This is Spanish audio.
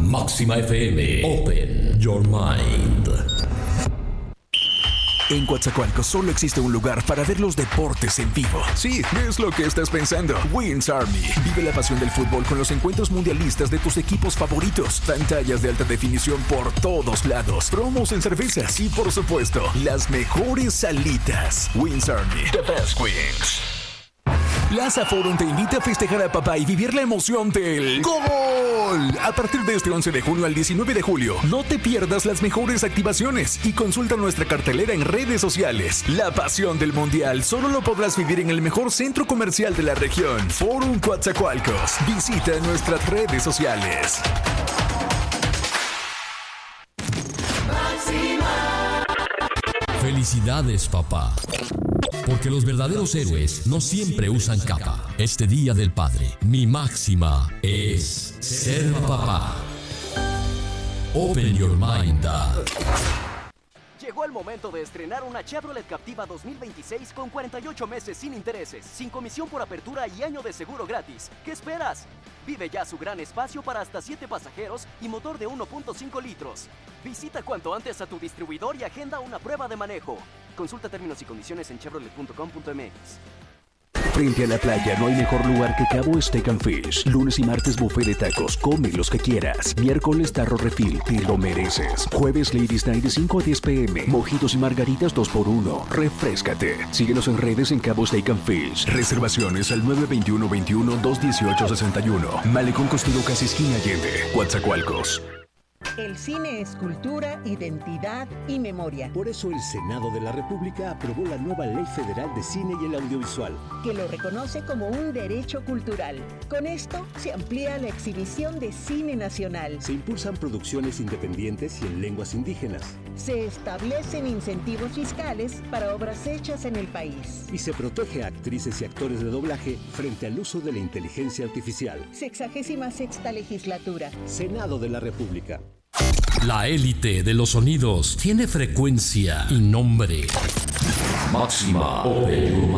Máxima FM. Open your mind. En Coatzacoalcos solo existe un lugar para ver los deportes en vivo. Sí, es lo que estás pensando. Wings Army. Vive la pasión del fútbol con los encuentros mundialistas de tus equipos favoritos. Pantallas de alta definición por todos lados. Promos en cervezas y, por supuesto, las mejores salitas. Wings Army. The best wings. Plaza Forum te invita a festejar a papá y vivir la emoción del ¡Gol! A partir de este 11 de junio al 19 de julio, no te pierdas las mejores activaciones y consulta nuestra cartelera en redes sociales. La pasión del Mundial solo lo podrás vivir en el mejor centro comercial de la región, Forum Coatzacoalcos. Visita nuestras redes sociales. Felicidades, papá. Porque los verdaderos héroes no siempre usan capa. Este Día del Padre, mi máxima es ser papá. Open your mind, Dad. Llegó el momento de estrenar una Chevrolet Captiva 2026 con 48 meses sin intereses, sin comisión por apertura y año de seguro gratis. ¿Qué esperas? Vive ya su gran espacio para hasta 7 pasajeros y motor de 1.5 litros. Visita cuanto antes a tu distribuidor y agenda una prueba de manejo. Consulta términos y condiciones en chevrolet.com.mx. Frente a la playa no hay mejor lugar que Cabo Steak and Fish. Lunes y martes buffet de tacos, come los que quieras. Miércoles tarro refill, te lo mereces. Jueves Ladies Night de 5 a 10 p.m. Mojitos y margaritas 2x1. Refréscate. Síguenos en redes en Cabo Steak and Fish. Reservaciones al 921-21-218-61. Malecón Costero Casi Esquina Allende, Coatzacoalcos. El cine es cultura, identidad y memoria. Por eso el Senado de la República aprobó la nueva Ley Federal de Cine y el Audiovisual, que lo reconoce como un derecho cultural. Con esto se amplía la exhibición de cine nacional. Se impulsan producciones independientes y en lenguas indígenas. Se establecen incentivos fiscales para obras hechas en el país. Y se protege a actrices y actores de doblaje frente al uso de la inteligencia artificial. 66ª legislatura. Senado de la República. La élite de los sonidos tiene frecuencia y nombre. Máxima Open.